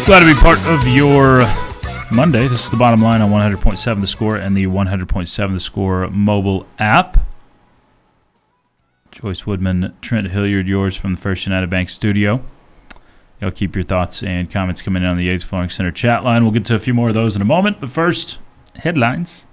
Glad to be part of your Monday. This is the bottom line on 100.7 The Score and the 100.7 The Score mobile app. Joyce Woodman, Trent Hilliard, yours from the First United Bank studio. Y'all keep your thoughts and comments coming in on the Yates Flooring Center chat line. We'll get to a few more of those in a moment, but first, headlines.